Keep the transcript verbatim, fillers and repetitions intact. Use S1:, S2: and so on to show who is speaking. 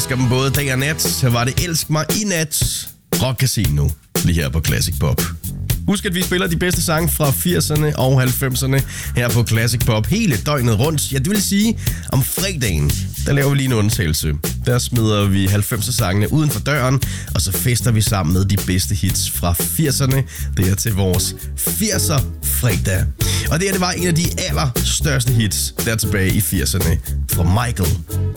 S1: elsker dem både dag og nat. Her var det Elsk mig i nat. Rock Casino, lige her på Classic Pop. Husk, at vi spiller de bedste sange fra firserne og halvfemserne her på Classic Pop hele døgnet rundt. Ja, det vil sige, om fredagen, der laver vi lige en undtagelse. Der smider vi halvfemser-sangene uden for døren, og så fester vi sammen med de bedste hits fra firserne. Det er til vores firser-fredag. Og det her, det var en af de allerstørste hits der tilbage i firserne fra Michael